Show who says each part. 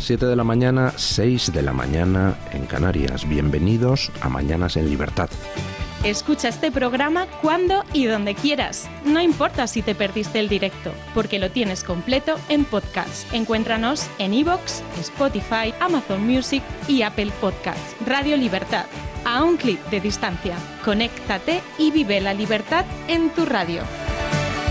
Speaker 1: 7 de la mañana, 6 de la mañana en Canarias. Bienvenidos a Mañanas en Libertad.
Speaker 2: Escucha este programa cuando y donde quieras. No importa si te perdiste el directo, porque lo tienes completo en podcast. Encuéntranos en iVoox, Spotify, Amazon Music y Apple Podcasts. Radio Libertad, a un clic de distancia. Conéctate y vive la libertad en tu radio.